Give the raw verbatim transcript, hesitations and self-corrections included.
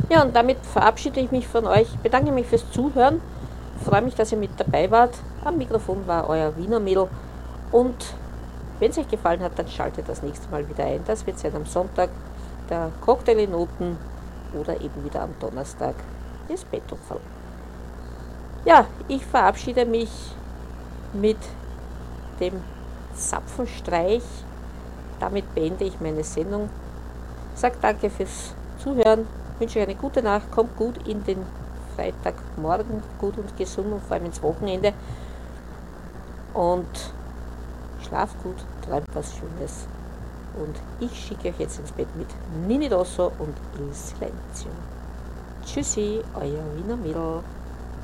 Ja, und damit verabschiede ich mich von euch, bedanke mich fürs Zuhören, freue mich, dass ihr mit dabei wart. Am Mikrofon war euer Wiener Mädel und wenn es euch gefallen hat, dann schaltet das nächste Mal wieder ein. Das wird sein am Sonntag, der Cocktail in Noten oder eben wieder am Donnerstag, das Bettopferl. Ja, ich verabschiede mich mit dem Zapfenstreich. Damit beende ich meine Sendung. Sag danke fürs Zuhören, wünsche euch eine gute Nacht, kommt gut in den Freitagmorgen, gut und gesund und vor allem ins Wochenende. Und schlaft gut, träumt was Schönes. Und ich schicke euch jetzt ins Bett mit Nini Dosso und Il Silenzio. Tschüssi, euer Wiener Mädel.